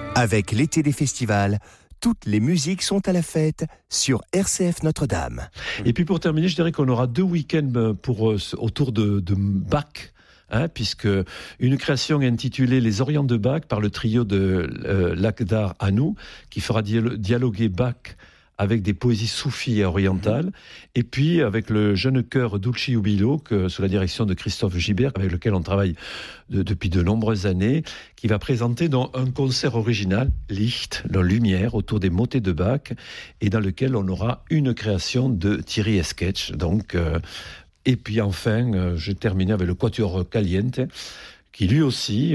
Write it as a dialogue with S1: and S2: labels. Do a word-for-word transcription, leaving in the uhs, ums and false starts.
S1: Avec l'été des festivals, toutes les musiques sont à la fête sur R C F Notre-Dame.
S2: Et puis pour terminer, je dirais qu'on aura deux week-ends pour, autour de, de Bach. Hein, puisque une création intitulée Les Orients de Bach par le trio de euh, Lakhdar Hanou, qui fera dialo- dialoguer Bach avec des poésies soufis et orientales, mmh. et puis avec le jeune chœur Dulci Jubilo, que, sous la direction de Christophe Gibert, avec lequel on travaille de, depuis de nombreuses années, qui va présenter dans un concert original, Licht, la lumière, autour des motets de Bach, et dans lequel on aura une création de Thierry Esquetch, donc... Euh, Et puis enfin, euh, je terminais avec le Quatuor Caliente, qui lui aussi